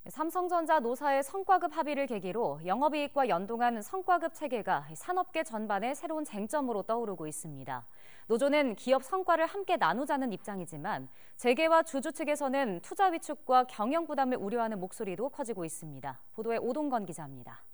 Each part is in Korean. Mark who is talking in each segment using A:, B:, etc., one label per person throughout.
A: 삼성전자 노사의 성과급 합의를 계기로 영업이익과 연동한 성과급 체계가 산업계 전반의 새로운 쟁점으로 떠오르고 있습니다. 노조는 기업 성과를 함께 나누자는 입장이지만 재계와 주주 측에서는 투자 위축과 경영 부담을 우려하는 목소리도 커지고 있습니다. 보도에 오동건 기자입니다.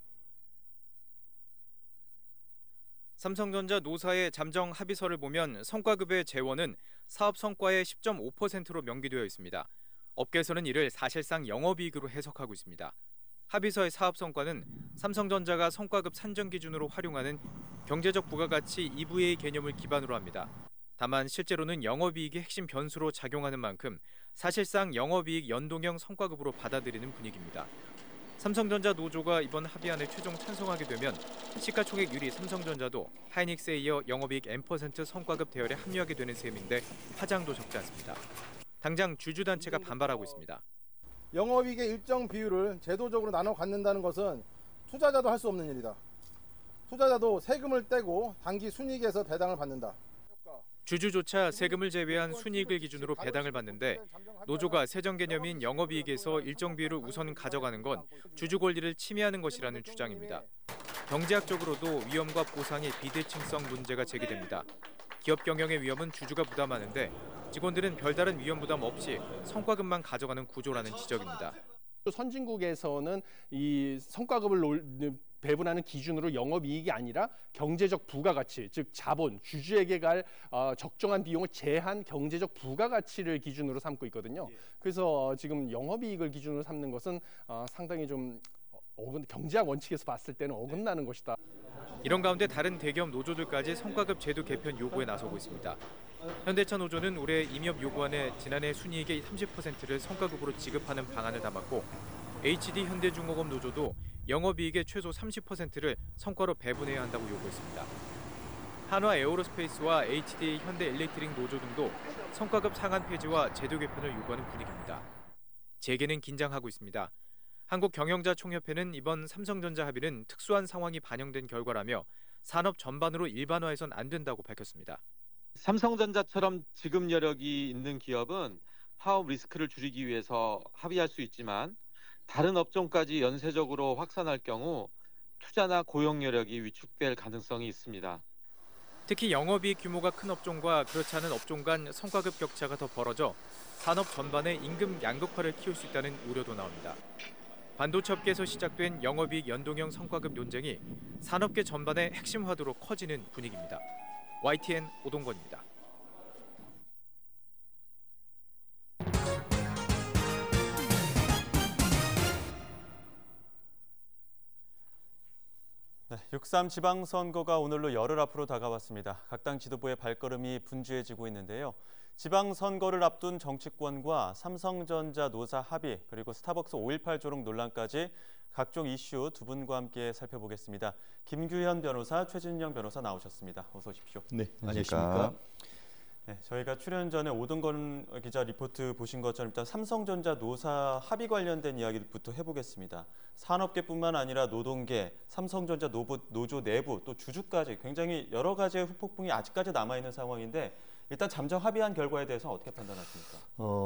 B: 삼성전자 노사의 잠정 합의서를 보면 성과급의 재원은 사업 성과의 10.5%로 명기되어 있습니다. 업계에서는 이를 사실상 영업이익으로 해석하고 있습니다. 합의서의 사업 성과는 삼성전자가 성과급 산정 기준으로 활용하는 경제적 부가가치 EVA 개념을 기반으로 합니다. 다만 실제로는 영업이익이 핵심 변수로 작용하는 만큼 사실상 영업이익 연동형 성과급으로 받아들이는 분위기입니다. 삼성전자 노조가 이번 합의안에 최종 찬성하게 되면 시가총액 1위 삼성전자도 하이닉스에 이어 영업이익 N% 성과급 대열에 합류하게 되는 셈인데 파장도 적지 않습니다. 당장 주주단체가 반발하고 있습니다.
C: 영업이익의 일정 비율을 제도적으로 나눠 갖는다는 것은 투자자도 할 수 없는 일이다. 투자자도 세금을 떼고 당기 순이익에서 배당을 받는다.
B: 주주조차 세금을 제외한 순이익을 기준으로 배당을 받는데 노조가 세정 개념인 영업이익에서 일정 비율을 우선 가져가는 건 주주 권리를 침해하는 것이라는 주장입니다. 경제학적으로도 위험과 보상의 비대칭성 문제가 제기됩니다. 기업 경영의 위험은 주주가 부담하는데 직원들은 별다른 위험 부담 없이 성과급만 가져가는 구조라는 지적입니다.
D: 선진국에서는 이 성과급을 배분하는 기준으로 영업이익이 아니라 경제적 부가가치, 즉 자본, 주주에게 갈 적정한 비용을 제한 경제적 부가가치를 기준으로 삼고 있거든요. 그래서 지금 영업이익을 기준으로 삼는 것은 상당히 좀 경제학 원칙에서 봤을 때는 어긋나는 것이다.
B: 이런 가운데 다른 대기업 노조들까지 성과급 제도 개편 요구에 나서고 있습니다. 현대차 노조는 올해 임협 요구안에 지난해 순이익의 30%를 성과급으로 지급하는 방안을 담았고 HD 현대중공업 노조도 영업이익의 최소 30%를 성과로 배분해야 한다고 요구했습니다. 한화 에어로스페이스와 HD 현대일렉트릭 노조 등도 성과급 상한 폐지와 제도 개편을 요구하는 분위기입니다. 재계는 긴장하고 있습니다. 한국경영자총협회는 이번 삼성전자 합의는 특수한 상황이 반영된 결과라며 산업 전반으로 일반화해선 안 된다고 밝혔습니다.
E: 삼성전자처럼 지급 여력이 있는 기업은 파업 리스크를 줄이기 위해서 합의할 수 있지만 다른 업종까지 연쇄적으로 확산할 경우 투자나 고용 여력이 위축될 가능성이 있습니다.
B: 특히 영업이익 규모가 큰 업종과 그렇지 않은 업종 간 성과급 격차가 더 벌어져 산업 전반의 임금 양극화를 키울 수 있다는 우려도 나옵니다. 반도체 업계에서 시작된 영업이익 연동형 성과급 논쟁이 산업계 전반의 핵심 화두로 커지는 분위기입니다. YTN 오동건입니다.
F: 네, 6.3 지방선거가 오늘로 열흘 앞으로 다가왔습니다. 각 당 지도부의 발걸음이 분주해지고 있는데요. 지방선거를 앞둔 정치권과 삼성전자 노사 합의 그리고 스타벅스 5.18 조롱 논란까지 각종 이슈 두 분과 함께 살펴보겠습니다. 김규현 변호사, 최진영 변호사 나오셨습니다. 어서 오십시오.
G: 네, 안녕하십니까.
F: 네, 저희가 출연 전에 오동건 기자 리포트 보신 것처럼 일단 삼성전자 노사 합의 관련된 이야기부터 해보겠습니다. 산업계뿐만 아니라 노동계, 삼성전자 노조 내부 또 주주까지 굉장히 여러 가지의 후폭풍이 아직까지 남아있는 상황인데 일단 잠정 합의한 결과에 대해서 어떻게 판단하십니까?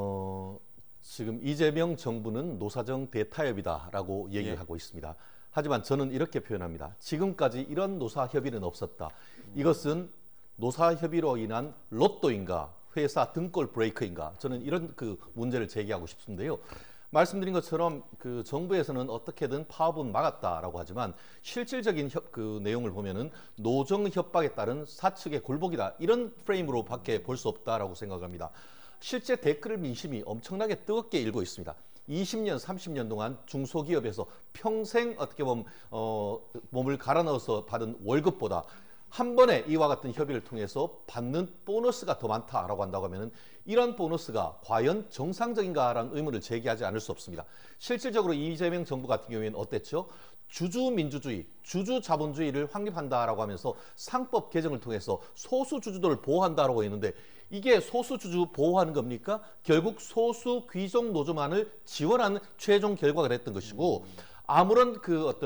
G: 지금 이재명 정부는 노사정 대타협이다라고 얘기를 하고 있습니다. 하지만 저는 이렇게 표현합니다. 지금까지 이런 노사 협의는 없었다. 이것은 노사 협의로 인한 로또인가 회사 등골 브레이크인가 저는 이런 문제를 제기하고 싶은데요. 말씀드린 것처럼 정부에서는 어떻게든 파업은 막았다라고 하지만 실질적인 내용을 보면은 노정 협박에 따른 사측의 굴복이다 이런 프레임으로밖에 볼 수 없다라고 생각합니다. 실제 댓글 민심이 엄청나게 뜨겁게 일고 있습니다. 20년, 30년 동안 중소기업에서 평생 어떻게 보면 몸을 갈아 넣어서 받은 월급보다 한 번에 이와 같은 협의를 통해서 받는 보너스가 더 많다라고 한다고 하면 이런 보너스가 과연 정상적인가라는 의문을 제기하지 않을 수 없습니다. 실질적으로 이재명 정부 같은 경우에는 어땠죠? 주주민주주의, 주주자본주의를 확립한다라고 하면서 상법 개정을 통해서 소수주주들을 보호한다라고 했는데 이게 소수주주 보호하는 겁니까? 결국 소수 귀족 노조만을 지원하는 최종 결과가 됐던 것이고 아무런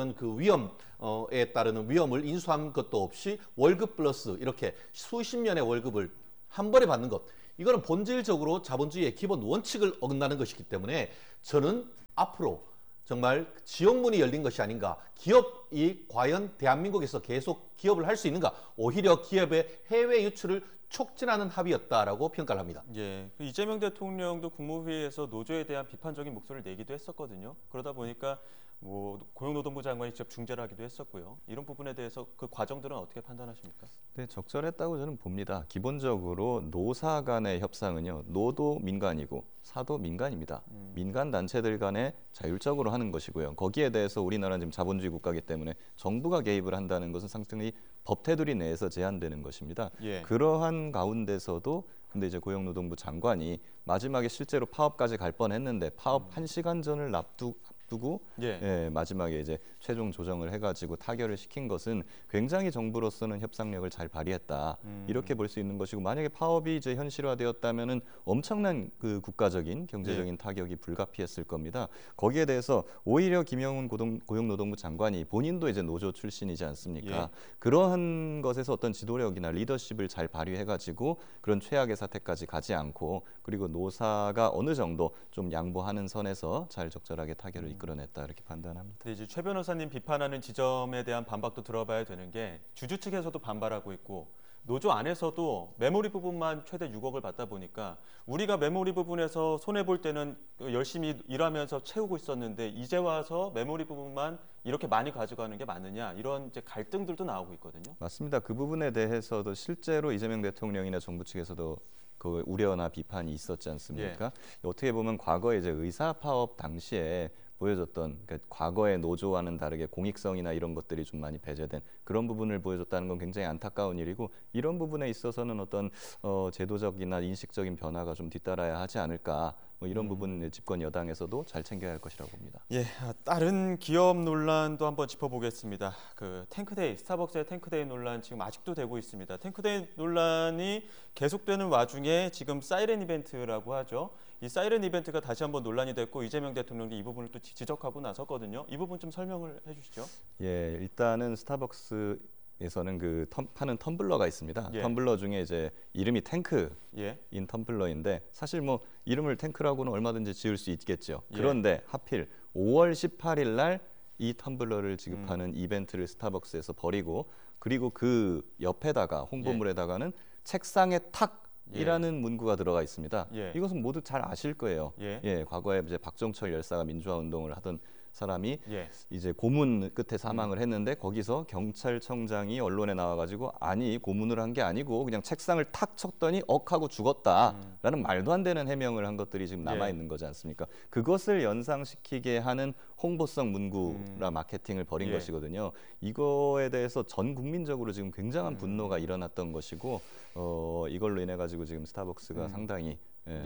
G: 위험에 따르는 위험을 인수한 것도 없이 월급 플러스 이렇게 수십 년의 월급을 한 번에 받는 것 이거는 본질적으로 자본주의의 기본 원칙을 어긋나는 것이기 때문에 저는 앞으로 정말 지옥문이 열린 것이 아닌가, 기업이 과연 대한민국에서 계속 기업을 할 수 있는가, 오히려 기업의 해외 유출을 촉진하는 합의였다라고 평가를 합니다.
F: 예, 이재명 대통령도 국무회의에서 노조에 대한 비판적인 목소리를 내기도 했었거든요. 그러다 보니까 뭐 고용노동부 장관이 직접 중재를 하기도 했었고요. 이런 부분에 대해서 그 과정들은 어떻게 판단하십니까?
H: 네, 적절했다고 저는 봅니다. 기본적으로 노사 간의 협상은요, 노도 민간이고 사도 민간입니다. 민간 단체들 간에 자율적으로 하는 것이고요. 거기에 대해서 우리나라는 지금 자본주의 국가이기 때문에 정부가 개입을 한다는 것은 상당히 법 테두리 내에서 제한되는 것입니다.
F: 예.
H: 그러한 가운데서도 근데 이제 고용노동부 장관이 마지막에 실제로 파업까지 갈 뻔했는데 파업 1시간 전을 앞두고
F: 예.
H: 마지막에 이제 최종 조정을 해가지고 타결을 시킨 것은 굉장히 정부로서는 협상력을 잘 발휘했다 이렇게 볼 수 있는 것이고, 만약에 파업이 이제 현실화되었다면은 엄청난 그 국가적인 경제적인 타격이 불가피했을 겁니다. 거기에 대해서 오히려 김영훈 고용노동부 장관이 본인도 이제 노조 출신이지 않습니까?
F: 예.
H: 그러한 것에서 어떤 지도력이나 리더십을 잘 발휘해가지고 그런 최악의 사태까지 가지 않고, 그리고 노사가 어느 정도 좀 양보하는 선에서 잘 적절하게 타결을 이끌어냈다 이렇게 판단합니다.
F: 근데 이제 최 변호사님 비판하는 지점에 대한 반박도 들어봐야 되는 게, 주주 측에서도 반발하고 있고 노조 안에서도 메모리 부분만 최대 6억을 받다 보니까 우리가 메모리 부분에서 손해 볼 때는 열심히 일하면서 채우고 있었는데 이제 와서 메모리 부분만 이렇게 많이 가져가는 게 맞느냐, 이런 이제 갈등들도 나오고 있거든요.
H: 맞습니다. 그 부분에 대해서도 실제로 이재명 대통령이나 정부 측에서도 그 우려나 비판이 있었지 않습니까? 어떻게 보면 과거에 이제 의사 파업 당시에 보여줬던, 그러니까 과거의 노조와는 다르게 공익성이나 이런 것들이 좀 많이 배제된 그런 부분을 보여줬다는 건 굉장히 안타까운 일이고, 이런 부분에 있어서는 어떤 제도적이나 인식적인 변화가 좀 뒤따라야 하지 않을까, 뭐 이런 부분 집권 여당에서도 잘 챙겨야 할 것이라고 봅니다.
F: 예, 다른 기업 논란도 한번 짚어보겠습니다. 그 탱크데이, 스타벅스의 탱크데이 논란 지금 아직도 되고 있습니다. 탱크데이 논란이 계속되는 와중에 지금 사이렌 이벤트라고 하죠. 이 사이렌 이벤트가 다시 한번 논란이 됐고 이재명 대통령이 이 부분을 또 지적하고 나섰거든요. 이 부분 좀 설명을 해주시죠.
H: 예, 일단은 스타벅스에서는 그 파는 텀블러가 있습니다.
F: 예.
H: 텀블러 중에 이제 이름이 탱크인
F: 예.
H: 텀블러인데, 사실 뭐 이름을 탱크라고는 얼마든지 지을 수 있겠죠.
F: 예.
H: 그런데 하필 5월 18일 날 이 텀블러를 지급하는 이벤트를 스타벅스에서 벌이고, 그리고 그 옆에다가 홍보물에다가는 책상에 탁이라는 문구가 들어가 있습니다.
F: 예.
H: 이것은 모두 잘 아실 거예요.
F: 예.
H: 과거에 이제 박정철 열사가 민주화 운동을 하던 사람이
F: 예.
H: 이제 고문 끝에 사망을 했는데, 거기서 경찰청장이 언론에 나와가지고 아니 고문을 한 게 아니고 그냥 책상을 탁 쳤더니 억하고 죽었다라는 말도 안 되는 해명을 한 것들이 지금 남아 있는 거지 않습니까? 그것을 연상시키게 하는 홍보성 문구라 마케팅을 벌인 것이거든요. 이거에 대해서 전 국민적으로 지금 굉장한 분노가 일어났던 것이고, 이걸로 인해 가지고 지금 스타벅스가 상당히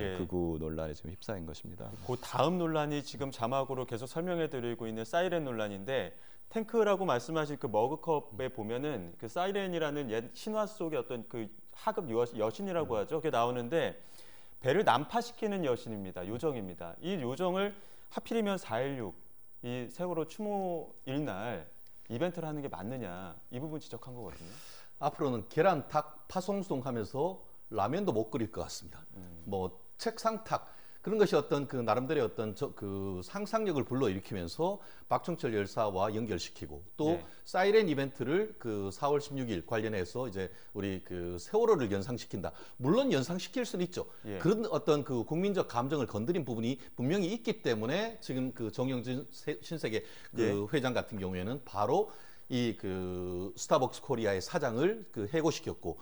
H: 극우 논란에 지금 휩싸인 것입니다.
F: 그 다음 논란이 지금 자막으로 계속 설명해드리고 있는 사이렌 논란인데, 탱크라고 말씀하신 그 머그컵에 보면은 그 사이렌이라는 옛 신화 속의 어떤 그 하급 여신이라고 하죠. 그게 나오는데 배를 난파시키는 여신입니다. 요정입니다. 이 요정을 하필이면 4.16 이 세월호 추모일 날 이벤트를 하는 게 맞느냐, 이 부분 지적한 거거든요.
G: 앞으로는 계란탁 파송송하면서 라면도 못 끓일 것 같습니다. 뭐 책상탁 그런 것이 어떤 그 나름대로의 어떤 그 상상력을 불러일으키면서 박정철 열사와 연결시키고, 또 사이렌 이벤트를 그 4월 16일 관련해서 이제 우리 그 세월호를 연상시킨다. 물론 연상시킬 수는 있죠. 그런 어떤 그 국민적 감정을 건드린 부분이 분명히 있기 때문에 지금 그 정영진 신세계 그 회장 같은 경우에는 바로 이 그 스타벅스 코리아의 사장을 그 해고시켰고,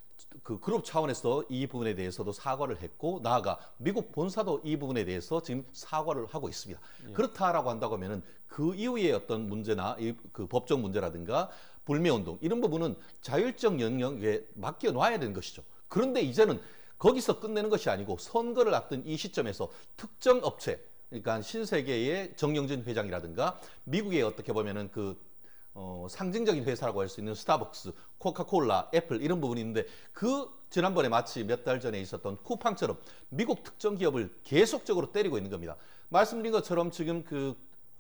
G: 그 그룹 차원에서 이 부분에 대해서도 사과를 했고, 나아가 미국 본사도 이 부분에 대해서 지금 사과를 하고 있습니다. 그렇다라고 한다고 하면은 그 이후에 어떤 문제나 그 법적 문제라든가 불매운동 이런 부분은 자율적 영역에 맡겨놔야 되는 것이죠. 그런데 이제는 거기서 끝내는 것이 아니고 선거를 앞둔 이 시점에서 특정 업체, 그러니까 신세계의 정영진 회장이라든가 미국의 어떻게 보면은 그 상징적인 회사라고 할 수 있는 스타벅스, 코카콜라, 애플 이런 부분이 있는데, 그 지난번에 마치 몇 달 전에 있었던 쿠팡처럼 미국 특정 기업을 계속적으로 때리고 있는 겁니다. 말씀드린 것처럼 지금 그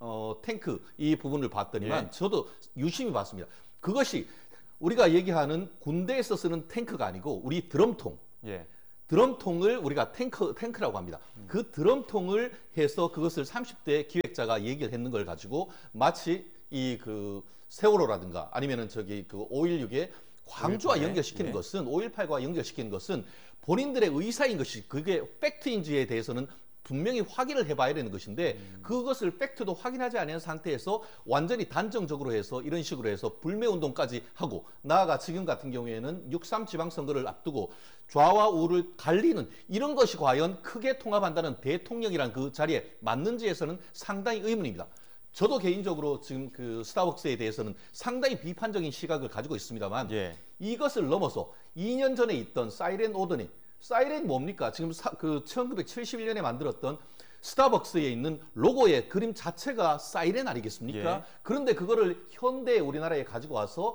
G: 탱크 이 부분을 봤더니만 저도 유심히 봤습니다. 그것이 우리가 얘기하는 군대에서 쓰는 탱크가 아니고 우리 드럼통, 드럼통을 우리가 탱크라고 합니다. 그 드럼통을 해서 그것을 30대 기획자가 얘기를 했는 걸 가지고 마치 이 그 세월호라든가 아니면은 저기 그 5.16의 광주와 연결시키는 것은 5.18과 연결시키는 것은 본인들의 의사인 것이 그게 팩트인지에 대해서는 분명히 확인을 해봐야 되는 것인데 그것을 팩트도 확인하지 않은 상태에서 완전히 단정적으로 해서 이런 식으로 해서 불매운동까지 하고 나아가 지금 같은 경우에는 6.3 지방선거를 앞두고 좌와 우를 갈리는 이런 것이 과연 크게 통합한다는 대통령이란 그 자리에 맞는지에서는 상당히 의문입니다. 저도 개인적으로 지금 그 스타벅스에 대해서는 상당히 비판적인 시각을 가지고 있습니다만 이것을 넘어서 2년 전에 있던 사이렌 오더니 사이렌이 뭡니까? 지금 그 1971년에 만들었던 스타벅스에 있는 로고의 그림 자체가 사이렌 아니겠습니까? 그런데 그거를 현대 우리나라에 가지고 와서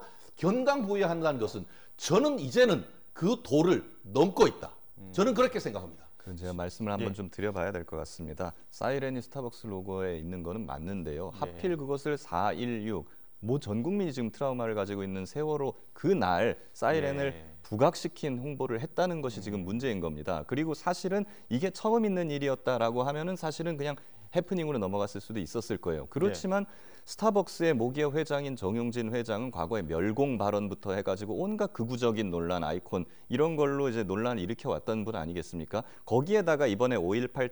G: 견강부여한다는 것은 저는 이제는 그 도를 넘고 있다. 저는 그렇게 생각합니다.
H: 그럼 제가 말씀을 한번 좀 드려봐야 될 것 같습니다. 사이렌이 스타벅스 로고에 있는 거는 맞는데요. 하필 그것을 4.16, 뭐 전 국민이 지금 트라우마를 가지고 있는 세월호 그날 사이렌을 부각시킨 홍보를 했다는 것이 지금 문제인 겁니다. 그리고 사실은 이게 처음 있는 일이었다라고 하면은 사실은 그냥 해프닝으로 넘어갔을 수도 있었을 거예요. 그렇지만 스타벅스의 모기업 회장인 정용진 회장은 과거에 멸공 발언부터 해가지고 온갖 극우적인 논란 아이콘 이런 걸로 이제 논란을 일으켜 왔던 분 아니겠습니까? 거기에다가 이번에 5.18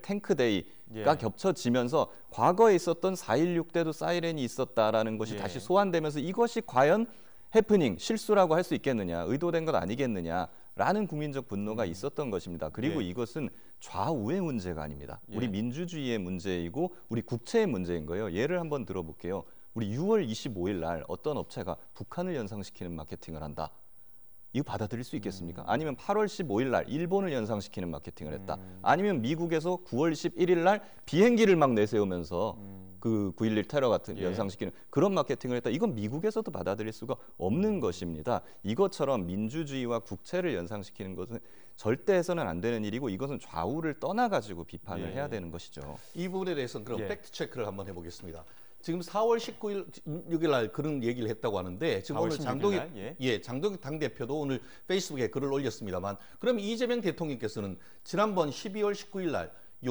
H: 탱크데이가 겹쳐지면서 과거에 있었던 4.16 때도 사이렌이 있었다라는 것이 다시 소환되면서 이것이 과연 해프닝, 실수라고 할 수 있겠느냐, 의도된 것 아니겠느냐라는 국민적 분노가 있었던 것입니다. 그리고 이것은 좌우의 문제가 아닙니다. 우리 민주주의의 문제이고 우리 국채의 문제인 거예요. 예를 한번 들어볼게요. 우리 6월 25일 날 어떤 업체가 북한을 연상시키는 마케팅을 한다. 이거 받아들일 수 있겠습니까? 아니면 8월 15일 날 일본을 연상시키는 마케팅을 했다. 아니면 미국에서 9월 11일 날 비행기를 막 내세우면서 그 9.11 테러 같은 연상시키는 그런 마케팅을 했다. 이건 미국에서도 받아들일 수가 없는 것입니다. 이것처럼 민주주의와 국채를 연상시키는 것은 절대 해서는 안 되는 일이고 이것은 좌우를 떠나가지고 비판을 해야 되는 것이죠.
G: 이 부분에 대해서는 그럼 팩트 체크를 한번 해보겠습니다. 지금 4월 16일 날 그런 얘기를 했다고 하는데 지금 오늘 장동익 당대표도 오늘 페이스북에 글을 올렸습니다만 그럼 이재명 대통령께서는 지난번 12월 19일 날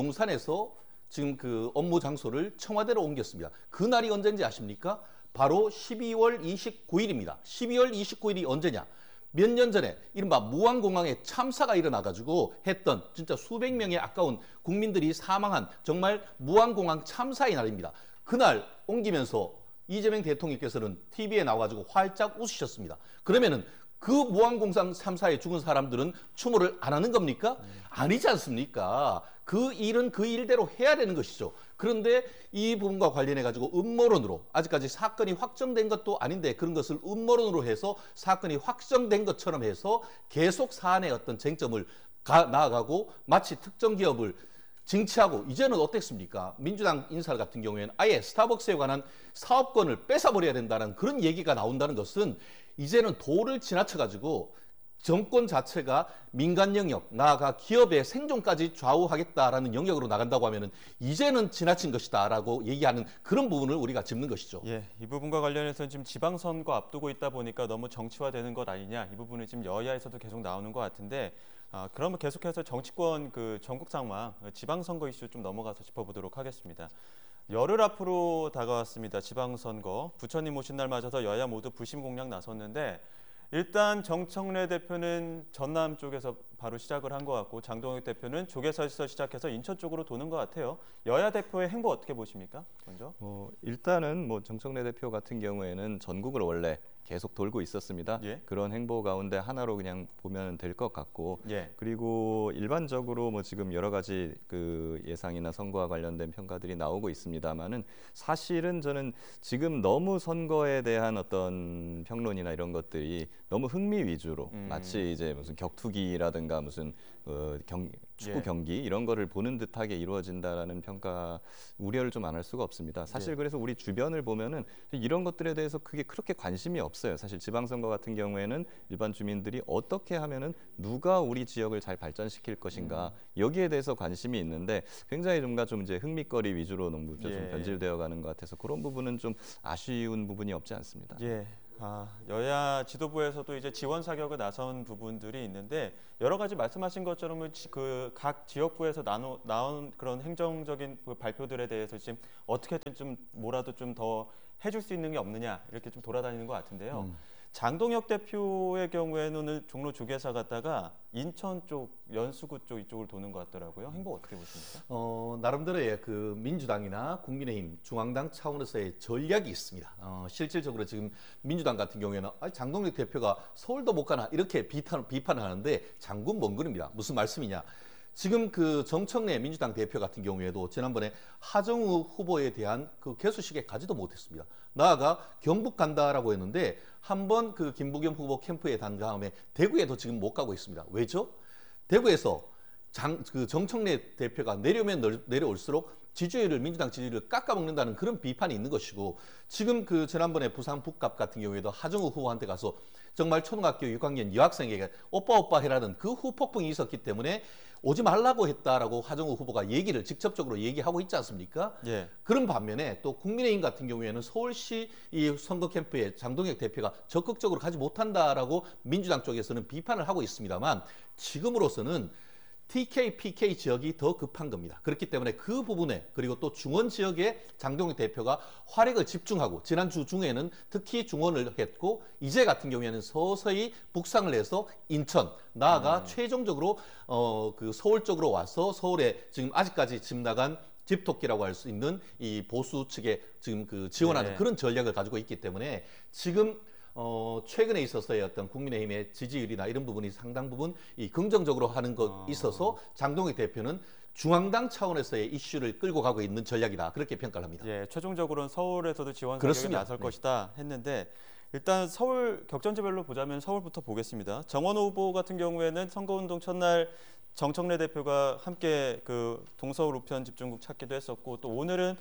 G: 용산에서 지금 그 업무 장소를 청와대로 옮겼습니다. 그날이 언제인지 아십니까? 바로 12월 29일입니다. 12월 29일이 언제냐? 몇 년 전에 이른바 무안공항에 참사가 일어나가지고 했던 진짜 수백 명의 아까운 국민들이 사망한 정말 무안공항 참사의 날입니다. 그날 옮기면서 이재명 대통령께서는 TV에 나와가지고 활짝 웃으셨습니다. 그러면은 그 무안공항 참사에 죽은 사람들은 추모를 안 하는 겁니까? 아니지 않습니까? 그 일은 그 일대로 해야 되는 것이죠. 그런데 이 부분과 관련해가지고 음모론으로 아직까지 사건이 확정된 것도 아닌데 그런 것을 음모론으로 해서 사건이 확정된 것처럼 해서 계속 사안의 어떤 쟁점을 나아가고 마치 특정 기업을 징치하고 이제는 어땠습니까? 민주당 인사 같은 경우에는 아예 스타벅스에 관한 사업권을 뺏어버려야 된다는 그런 얘기가 나온다는 것은 이제는 도를 지나쳐가지고 정권 자체가 민간 영역, 나아가 기업의 생존까지 좌우하겠다라는 영역으로 나간다고 하면은 이제는 지나친 것이다라고 얘기하는 그런 부분을 우리가 짚는 것이죠.
F: 이 부분과 관련해서는 지금 지방선거 앞두고 있다 보니까 너무 정치화되는 것 아니냐 이 부분은 지금 여야에서도 계속 나오는 것 같은데 그러면 계속해서 정치권 그 전국 상황, 지방선거 이슈 좀 넘어가서 짚어보도록 하겠습니다. 열흘 앞으로 다가왔습니다. 지방선거. 부처님 오신 날 맞아서 여야 모두 부심 공략 나섰는데 일단 정청래 대표는 전남 쪽에서 바로 시작을 한 것 같고 장동혁 대표는 조계사에서 시작해서 인천 쪽으로 도는 것 같아요. 여야 대표의 행보 어떻게 보십니까? 먼저.
H: 일단은 정청래 대표 같은 경우에는 전국을 원래 계속 돌고 있었습니다. 그런 행보 가운데 하나로 그냥 보면 될 것 같고 그리고 일반적으로 지금 여러 가지 그 예상이나 선거와 관련된 평가들이 나오고 있습니다만은 사실은 저는 지금 너무 선거에 대한 어떤 평론이나 이런 것들이 너무 흥미 위주로 마치 이제 무슨 격투기라든가 무슨 축구 경기 이런 거를 보는 듯하게 이루어진다라는 평가 우려를 좀 안 할 수가 없습니다. 사실 그래서 우리 주변을 보면은 이런 것들에 대해서 그렇게 관심이 없어요. 사실 지방선거 같은 경우에는 일반 주민들이 어떻게 하면은 누가 우리 지역을 잘 발전시킬 것인가 여기에 대해서 관심이 있는데 굉장히 뭔가 좀 이제 흥미거리 위주로 너무 좀 변질되어 가는 것 같아서 그런 부분은 좀 아쉬운 부분이 없지 않습니다.
F: 여야 지도부에서도 이제 지원 사격을 나선 부분들이 있는데 여러 가지 말씀하신 것처럼 그 각 지역구에서 나온 그런 행정적인 그 발표들에 대해서 지금 어떻게든 좀 뭐라도 좀 더 해줄 수 있는 게 없느냐 이렇게 좀 돌아다니는 것 같은데요. 장동혁 대표의 경우에는 오늘 종로 주계사 갔다가 인천 쪽, 연수구 쪽 이쪽을 도는 것 같더라고요. 행보 어떻게 보십니까?
G: 나름대로의 그 민주당이나 국민의힘, 중앙당 차원에서의 전략이 있습니다. 실질적으로 지금 민주당 같은 경우에는 장동혁 대표가 서울도 못 가나 이렇게 비판을 하는데 장군 먼 거리입니다. 무슨 말씀이냐? 지금 그 정청래 민주당 대표 같은 경우에도 지난번에 하정우 후보에 대한 그 개수식에 가지도 못했습니다. 나아가 경북 간다라고 했는데 한번 그 김부겸 후보 캠프에 단 다음에 대구에도 지금 못 가고 있습니다. 왜죠? 대구에서 그 정청래 대표가 내려오면 내려올수록 민주당 지지율을 깎아먹는다는 그런 비판이 있는 것이고, 지금 그 지난번에 부산 북갑 같은 경우에도 하정우 후보한테 가서 정말 초등학교 6학년 여학생에게 오빠 해라는 그 후폭풍이 있었기 때문에 오지 말라고 했다라고 하정우 후보가 직접적으로 얘기하고 있지 않습니까?
F: 예.
G: 그런 반면에 또 국민의힘 같은 경우에는 서울시 이 선거 캠프에 장동혁 대표가 적극적으로 가지 못한다라고 민주당 쪽에서는 비판을 하고 있습니다만, 지금으로서는 TK, PK 지역이 더 급한 겁니다. 그렇기 때문에 그 부분에, 그리고 또 중원 지역에 장동혁 대표가 활약을 집중하고, 지난주 중에는 특히 중원을 했고, 이제 같은 경우에는 서서히 북상을 해서 인천, 나아가 최종적으로 그 서울 쪽으로 와서 서울에 지금 아직까지 집 나간 집토끼라고 할 수 있는 이 보수 측에 지금 그 지원하는 그런 전략을 가지고 있기 때문에 지금 최근에 있어서의 어떤 국민의힘의 지지율이나 이런 부분이 상당 부분 이 긍정적으로 하는 것 있어서 장동혁 대표는 중앙당 차원에서의 이슈를 끌고 가고 있는 전략이다, 그렇게 평가를 합니다.
F: 예, 최종적으로는 서울에서도 지원 사격이 나설 것이다 했는데, 일단 서울 격전지별로 보자면 서울부터 보겠습니다. 정원호 후보 같은 경우에는 선거운동 첫날 정청래 대표가 함께 그 동서울 우편 집중국 찾기도 했었고, 또 오늘은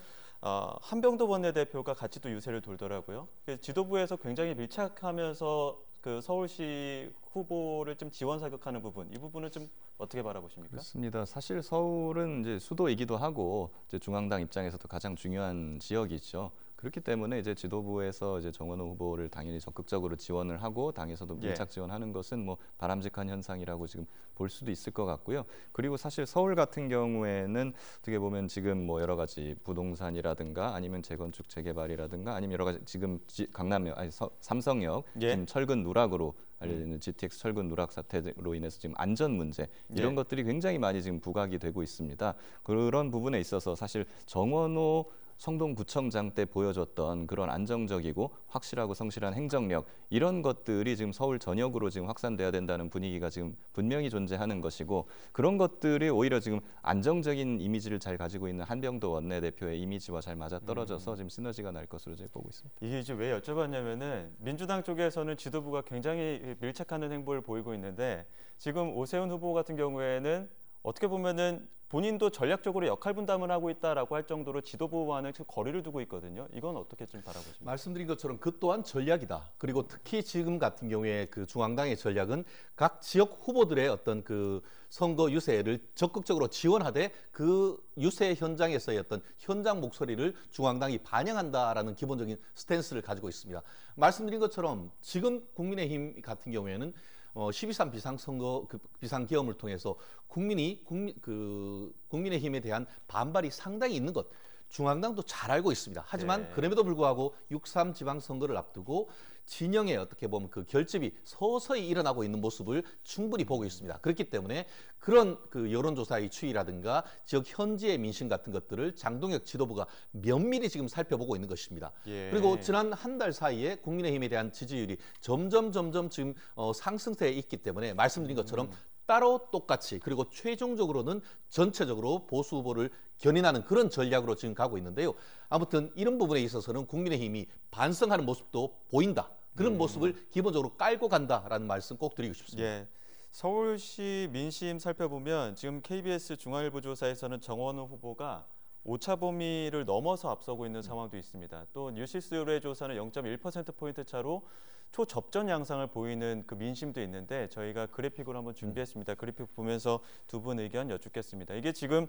F: 한병도 원내대표가 같이 또 유세를 돌더라고요. 지도부에서 굉장히 밀착하면서 그 서울시 후보를 좀 지원 사격하는 부분, 이 부분은 좀 어떻게 바라보십니까?
H: 그렇습니다. 사실 서울은 이제 수도이기도 하고 이제 중앙당 입장에서도 가장 중요한 지역이죠. 그렇기 때문에 이제 지도부에서 이제 정원호 후보를 당연히 적극적으로 지원을 하고 당에서도 밀착 지원하는 것은 뭐 바람직한 현상이라고 지금 볼 수도 있을 것 같고요. 그리고 사실 서울 같은 경우에는 어떻게 보면 지금 뭐 여러 가지 부동산이라든가 아니면 재건축 재개발이라든가 아니면 여러 가지 지금 삼성역 지금 철근 누락으로 알려지는 GTX 철근 누락 사태로 인해서 지금 안전 문제 이런 것들이 굉장히 많이 지금 부각이 되고 있습니다. 그런 부분에 있어서 사실 정원호 성동구청장 때 보여줬던 그런 안정적이고 확실하고 성실한 행정력, 이런 것들이 지금 서울 전역으로 지금 확산돼야 된다는 분위기가 지금 분명히 존재하는 것이고, 그런 것들이 오히려 지금 안정적인 이미지를 잘 가지고 있는 한병도 원내대표의 이미지와 잘 맞아떨어져서 지금 시너지가 날 것으로 제가 보고 있습니다.
F: 이게 이제 왜 여쭤봤냐면은 민주당 쪽에서는 지도부가 굉장히 밀착하는 행보를 보이고 있는데, 지금 오세훈 후보 같은 경우에는 어떻게 보면은 본인도 전략적으로 역할 분담을 하고 있다라고 할 정도로 지도부와는 거리를 두고 있거든요. 이건 어떻게 좀 바라보십니까?
G: 말씀드린 것처럼 그 또한 전략이다. 그리고 특히 지금 같은 경우에 그 중앙당의 전략은 각 지역 후보들의 어떤 그 선거 유세를 적극적으로 지원하되 그 유세 현장에서의 어떤 현장 목소리를 중앙당이 반영한다라는 기본적인 스탠스를 가지고 있습니다. 말씀드린 것처럼 지금 국민의힘 같은 경우에는 12.3 비상선거 비상계엄을 통해서 국민의힘에 대한 반발이 상당히 있는 것 중앙당도 잘 알고 있습니다. 하지만 그럼에도 불구하고 6.3 지방선거를 앞두고 진영의 어떻게 보면 그 결집이 서서히 일어나고 있는 모습을 충분히 보고 있습니다. 그렇기 때문에 그런 그 여론조사의 추이라든가 지역 현지의 민심 같은 것들을 장동혁 지도부가 면밀히 지금 살펴보고 있는 것입니다. 그리고 지난 한 달 사이에 국민의힘에 대한 지지율이 점점 지금 상승세에 있기 때문에 말씀드린 것처럼 따로 똑같이, 그리고 최종적으로는 전체적으로 보수 후보를 견인하는 그런 전략으로 지금 가고 있는데요. 아무튼 이런 부분에 있어서는 국민의힘이 반성하는 모습도 보인다. 그런 모습을 기본적으로 깔고 간다라는 말씀 꼭 드리고 싶습니다.
F: 예. 서울시 민심 살펴보면 지금 KBS 중앙일보 조사에서는 정원호 후보가 오차 범위를 넘어서 앞서고 있는 상황도 있습니다. 또 뉴시스 의뢰 조사는 0.1%포인트 차로 초접전 양상을 보이는 그 민심도 있는데, 저희가 그래픽으로 한번 준비했습니다. 그래픽 보면서 두 분 의견 여쭙겠습니다. 이게 지금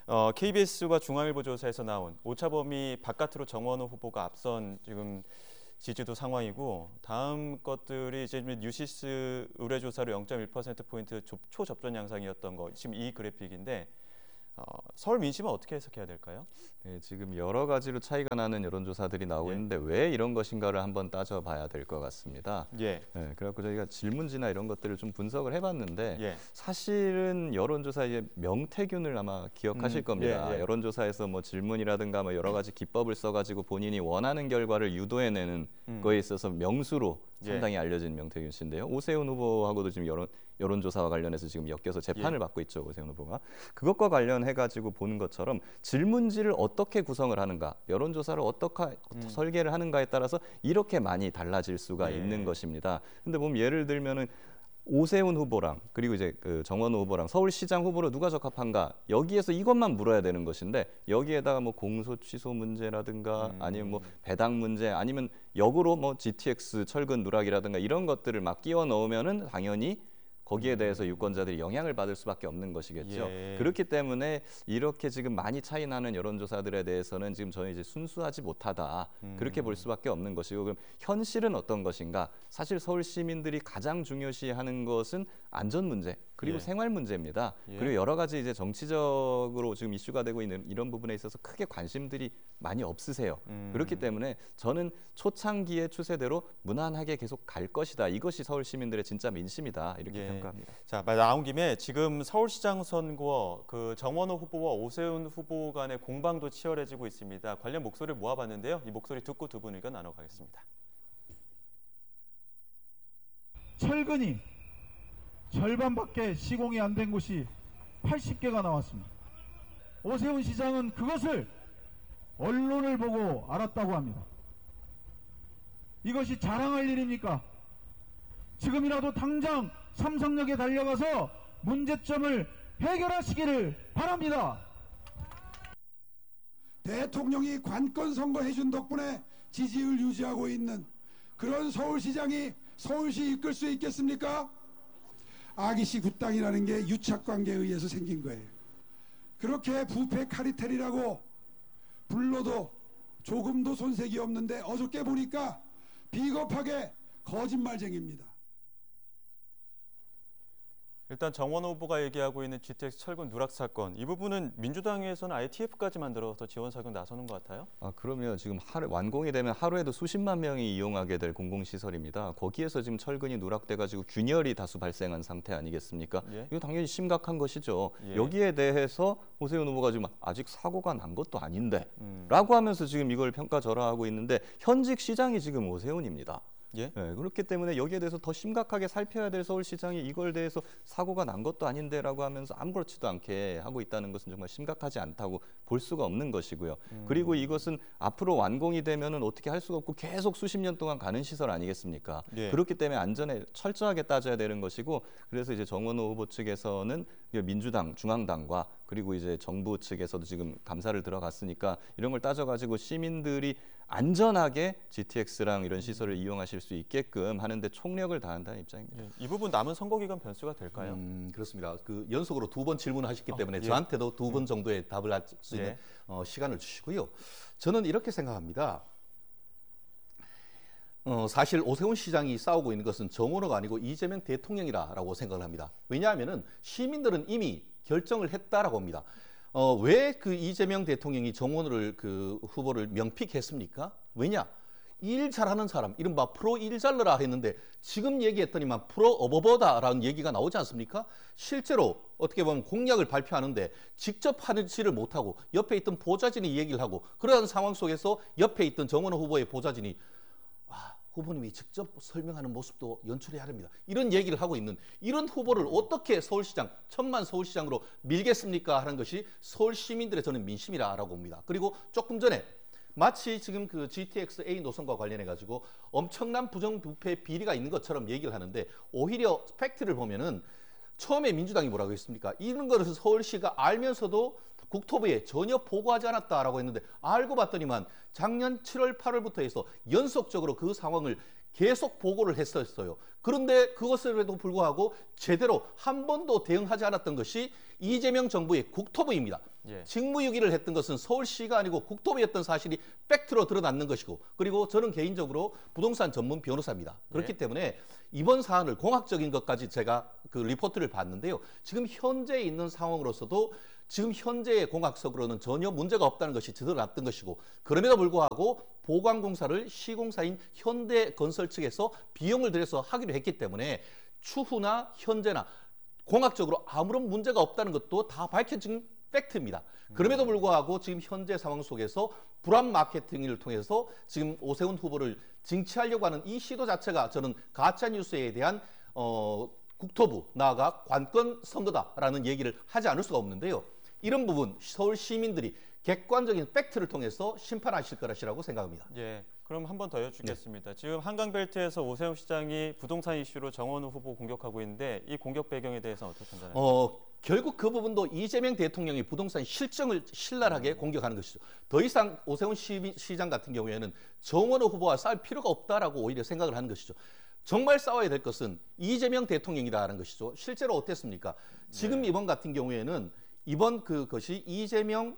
F: KBS와 중앙일보 조사에서 나온 오차 범위 바깥으로 정원호 후보가 앞선 지금 지지도 상황이고 다음 것들이 이제 뉴시스 의뢰조사로 0.1%포인트 초접전 양상이었던 거 지금 이 그래픽인데 서울 민심은 어떻게 해석해야 될까요?
H: 네, 지금 여러 가지로 차이가 나는 여론조사들이 나오고
F: 예.
H: 있는데 왜 이런 것인가를 한번 따져봐야 될 것 같습니다.
F: 예.
H: 네, 그래갖고 저희가 질문지나 이런 것들을 좀 분석을 해봤는데
F: 예.
H: 사실은 여론조사의 명태균을 아마 기억하실 겁니다.
F: 예, 예.
H: 여론조사에서 뭐 질문이라든가 뭐 여러 가지 기법을 써가지고 본인이 원하는 결과를 유도해내는 거에 있어서 명수로 상당히 알려진 명태균 씨인데요. 오세훈 후보하고도 지금 여론조사와 관련해서 지금 엮여서 재판을 받고 있죠. 오세훈 후보가. 그것과 관련해가지고 보는 것처럼 질문지를 어떻게 구성을 하는가, 여론조사를 어떻게 설계를 하는가에 따라서 이렇게 많이 달라질 수가 있는 것입니다. 근데 보면 예를 들면은 오세훈 후보랑 그리고 이제 그 정원호 후보랑 서울시장 후보로 누가 적합한가 여기에서 이것만 물어야 되는 것인데 여기에다가 뭐 공소 취소 문제라든가 아니면 뭐 배당 문제 아니면 역으로 뭐 GTX 철근 누락이라든가 이런 것들을 막 끼워 넣으면은 당연히 거기에 대해서 유권자들이 영향을 받을 수밖에 없는 것이겠죠.
F: 예.
H: 그렇기 때문에 이렇게 지금 많이 차이 나는 여론조사들에 대해서는 지금 저는 이제 순수하지 못하다. 그렇게 볼 수밖에 없는 것이고 그럼 현실은 어떤 것인가? 사실 서울 시민들이 가장 중요시하는 것은 안전 문제 그리고
F: 예.
H: 생활 문제입니다.
F: 예.
H: 그리고 여러 가지 이제 정치적으로 지금 이슈가 되고 있는 이런 부분에 있어서 크게 관심들이 많이 없으세요. 그렇기 때문에 저는 초창기의 추세대로 무난하게 계속 갈 것이다. 이것이 서울 시민들의 진짜 민심이다. 이렇게 평가합니다.
F: 자, 말 나온 김에 지금 서울시장 선거 그 정원호 후보와 오세훈 후보 간의 공방도 치열해지고 있습니다. 관련 목소리를 모아봤는데요. 이 목소리 듣고 두 분 의견 나눠가겠습니다.
I: 철근이 절반밖에 시공이 안 된 곳이 80개가 나왔습니다. 오세훈 시장은 그것을 언론을 보고 알았다고 합니다. 이것이 자랑할 일입니까? 지금이라도 당장 삼성역에 달려가서 문제점을 해결하시기를 바랍니다.
J: 대통령이 관건 선거 해준 덕분에 지지율 유지하고 있는 그런 서울시장이 서울시 이끌 수 있겠습니까? 아기씨 굿당이라는 게 유착관계에 의해서 생긴 거예요. 그렇게 부패 카리텔이라고 불러도 조금도 손색이 없는데 어저께 보니까 비겁하게 거짓말쟁입니다.
F: 일단 정원호 후보가 얘기하고 있는 GTX 철근 누락 사건 이 부분은 민주당에서는 아예 TF까지 만들어서 지원 사격 나서는 것 같아요.
H: 그러면 지금 완공이 되면 하루에도 수십만 명이 이용하게 될 공공시설입니다. 거기에서 지금 철근이 누락돼가지고 균열이 다수 발생한 상태 아니겠습니까?
F: 예.
H: 이거 당연히 심각한 것이죠.
F: 예.
H: 여기에 대해서 오세훈 후보가 지금 아직 사고가 난 것도 아닌데 라고 하면서 지금 이걸 평가절하하고 있는데 현직 시장이 지금 오세훈입니다.
F: 예?
H: 네, 그렇기 때문에 여기에 대해서 더 심각하게 살펴야 될 서울시장이 이걸 대해서 사고가 난 것도 아닌데라고 하면서 아무렇지도 않게 하고 있다는 것은 정말 심각하지 않다고 볼 수가 없는 것이고요. 그리고 이것은 앞으로 완공이 되면은 어떻게 할 수가 없고 계속 수십 년 동안 가는 시설 아니겠습니까?
F: 예.
H: 그렇기 때문에 안전에 철저하게 따져야 되는 것이고 그래서 이제 정원호 후보 측에서는 민주당, 중앙당과 그리고 이제 정부 측에서도 지금 감사를 들어갔으니까 이런 걸 따져가지고 시민들이 안전하게 GTX랑 이런 시설을 이용하실 수 있게끔 하는데 총력을 다한다는 입장입니다.
F: 이 부분 남은 선거 기간 변수가 될까요?
G: 그렇습니다. 그 연속으로 2번 질문하셨기 때문에
F: 예.
G: 저한테도 2번 정도의 답을 할 수 있는 시간을 주시고요. 저는 이렇게 생각합니다. 사실 오세훈 시장이 싸우고 있는 것은 정원호가 아니고 이재명 대통령이라고 생각을 합니다. 왜냐하면은 시민들은 이미 결정을 했다라고 합니다. 왜 그 이재명 대통령이 정원호를 그 후보를 명픽했습니까? 왜냐? 일 잘하는 사람, 이른바 프로 일 잘러라 했는데 지금 얘기했더니만 프로 어버버다라는 얘기가 나오지 않습니까? 실제로 어떻게 보면 공약을 발표하는데 직접 하지를 못하고 옆에 있던 보좌진이 얘기를 하고 그러한 상황 속에서 옆에 있던 정원호 후보의 보좌진이 후보님이 직접 설명하는 모습도 연출해야 합니다. 이런 얘기를 하고 있는 이런 후보를 어떻게 서울시장, 천만 서울시장으로 밀겠습니까? 하는 것이 서울 시민들의 저는 민심이라고 봅니다. 그리고 조금 전에 마치 지금 그 GTX-A 노선과 관련해 가지고 엄청난 부정부패 비리가 있는 것처럼 얘기를 하는데 오히려 팩트를 보면은 처음에 민주당이 뭐라고 했습니까? 이런 것을 서울시가 알면서도 국토부에 전혀 보고하지 않았다라고 했는데 알고 봤더니만 작년 7월 8월부터 해서 연속적으로 그 상황을 계속 보고를 했었어요. 그런데 그것에도 불구하고 제대로 한 번도 대응하지 않았던 것이 이재명 정부의 국토부입니다.
F: 예.
G: 직무유기를 했던 것은 서울시가 아니고 국토부였던 사실이 팩트로 드러났는 것이고, 그리고 저는 개인적으로 부동산 전문 변호사입니다. 그렇기
F: 예.
G: 때문에 이번 사안을 공학적인 것까지 제가 그 리포트를 봤는데요. 지금 현재 있는 상황으로서도 지금 현재의 공학적으로는 전혀 문제가 없다는 것이 드러났던 것이고, 그럼에도 불구하고 보강공사를 시공사인 현대건설 측에서 비용을 들여서 하기로 했기 때문에 추후나 현재나 공학적으로 아무런 문제가 없다는 것도 다 밝혀진 팩트입니다. 그럼에도 불구하고 지금 현재 상황 속에서 불안 마케팅을 통해서 지금 오세훈 후보를 징치하려고 하는 이 시도 자체가 저는 가짜뉴스에 대한 국토부 나아가 관건 선거다라는 얘기를 하지 않을 수가 없는데요. 이런 부분 서울 시민들이 객관적인 팩트를 통해서 심판하실 거라고 생각합니다.
F: 예, 그럼 한 번 더 여쭙겠습니다. 지금 한강벨트에서 오세훈 시장이 부동산 이슈로 정원우 후보 공격하고 있는데 이 공격 배경에 대해서 어떻게 판단하십니까?
G: 결국 그 부분도 이재명 대통령이 부동산 실정을 신랄하게 공격하는 것이죠. 더 이상 오세훈 시장 같은 경우에는 정원우 후보와 싸울 필요가 없다라고 오히려 생각을 하는 것이죠. 정말 싸워야 될 것은 이재명 대통령이다라는 것이죠. 실제로 어땠습니까? 지금 이번 같은 경우에는 이번 그것이 이재명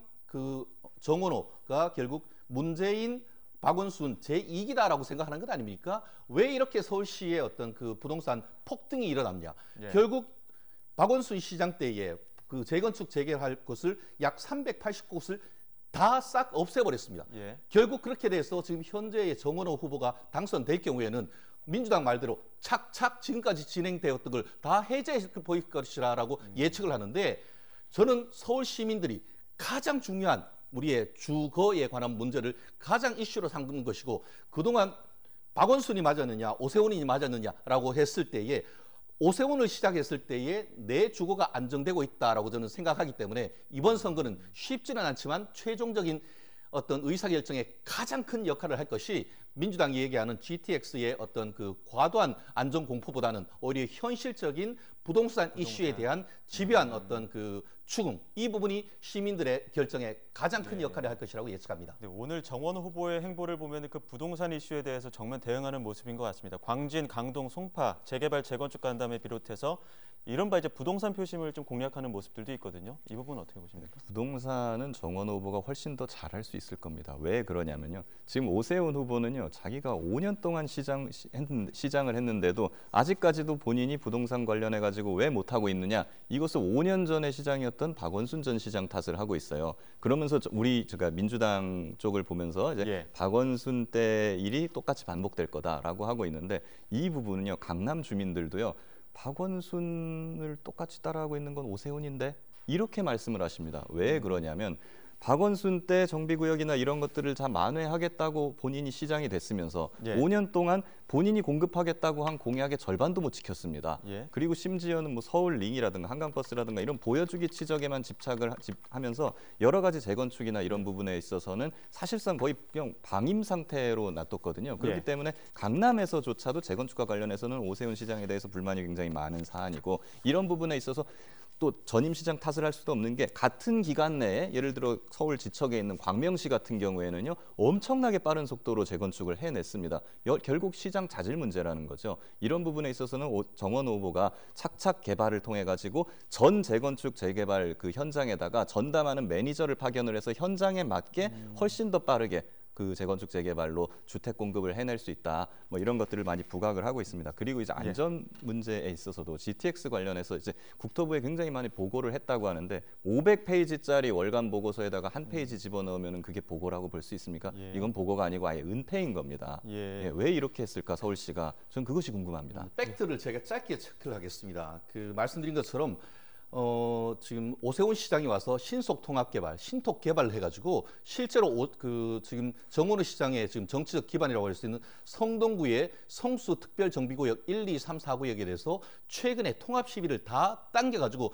G: 정원호가 결국 문재인 박원순 제2기다라고 생각하는 것 아닙니까? 왜 이렇게 서울시의 어떤 그 부동산 폭등이 일어났냐?
F: 예.
G: 결국 박원순 시장 때에 그 재건축 재개할 것을 약 380곳을 다 싹 없애버렸습니다.
F: 예.
G: 결국 그렇게 돼서 지금 현재의 정원호 후보가 당선될 경우에는 민주당 말대로 착착 지금까지 진행되었던 걸 다 해제해 보일 것이라고 예측을 하는데, 저는 서울 시민들이 가장 중요한 우리의 주거에 관한 문제를 가장 이슈로 삼는 것이고, 그동안 박원순이 맞았느냐 오세훈이 맞았느냐라고 했을 때에 오세훈을 시작했을 때에 내 주거가 안정되고 있다라고 저는 생각하기 때문에 이번 선거는 쉽지는 않지만 최종적인 어떤 의사결정에 가장 큰 역할을 할 것이 민주당이 얘기하는 GTX의 어떤 그 과도한 안전 공포보다는 오히려 현실적인 부동산 이슈에 대한 집요한 어떤 그 추궁, 이 부분이 시민들의 결정에 가장 큰 역할을 할 것이라고 예측합니다.
F: 네, 오늘 정원우 후보의 행보를 보면 그 부동산 이슈에 대해서 정면 대응하는 모습인 것 같습니다. 광진, 강동, 송파, 재개발, 재건축 간담회 비롯해서 이른바 이제 부동산 표심을 좀 공략하는 모습들도 있거든요. 이 부분은 어떻게 보십니까?
H: 부동산은 정원호 후보가 훨씬 더 잘할 수 있을 겁니다. 왜 그러냐면요. 지금 오세훈 후보는요, 자기가 5년 동안 시장을 했는데도 아직까지도 본인이 부동산 관련해 가지고 왜 못하고 있느냐, 이것을 5년 전에 시장이었던 박원순 전 시장 탓을 하고 있어요. 그러면서 제가 민주당 쪽을 보면서 이제 박원순 때 일이 똑같이 반복될 거다라고 하고 있는데, 이 부분은요, 강남 주민들도요, 박원순을 똑같이 따라하고 있는 건 오세훈인데 이렇게 말씀을 하십니다. 왜 그러냐면 박원순 때 정비구역이나 이런 것들을 다 만회하겠다고 본인이 시장이 됐으면서 5년 동안 본인이 공급하겠다고 한 공약의 절반도 못 지켰습니다. 그리고 심지어는 뭐 서울링이라든가 한강버스라든가 이런 보여주기 치적에만 집착을 하면서 여러 가지 재건축이나 이런 부분에 있어서는 사실상 거의 그냥 방임 상태로 놔뒀거든요. 그렇기 때문에 강남에서조차도 재건축과 관련해서는 오세훈 시장에 대해서 불만이 굉장히 많은 사안이고, 이런 부분에 있어서 또 전임 시장 탓을 할 수도 없는 게 같은 기간 내에 예를 들어 서울 지척에 있는 광명시 같은 경우에는요, 엄청나게 빠른 속도로 재건축을 해냈습니다. 결국 시장 자질 문제라는 거죠. 이런 부분에 있어서는 정원호 후보가 착착 개발을 통해 가지고 전 재건축 재개발 그 현장에다가 전담하는 매니저를 파견을 해서 현장에 맞게 훨씬 더 빠르게 그 재건축 재개발로 주택 공급을 해낼 수 있다. 뭐 이런 것들을 많이 부각을 하고 있습니다. 그리고 이제 안전 문제에 있어서도 GTX 관련해서 이제 국토부에 굉장히 많이 보고를 했다고 하는데 500페이지짜리 월간 보고서에다가 한 페이지 집어넣으면 그게 보고라고 볼 수 있습니까? 이건 보고가 아니고 아예 은폐인 겁니다. 왜 이렇게 했을까 서울시가? 전 그것이 궁금합니다.
G: 팩트를 제가 짧게 체크를 하겠습니다. 그 말씀드린 것처럼 지금 오세훈 시장이 와서 신속통합개발, 신톡개발을 해가지고 실제로 지금 정원호 시장의 지금 정치적 기반이라고 할 수 있는 성동구의 성수특별정비구역 1, 2, 3, 4구역에 대해서 최근에 통합 시비를 다 당겨가지고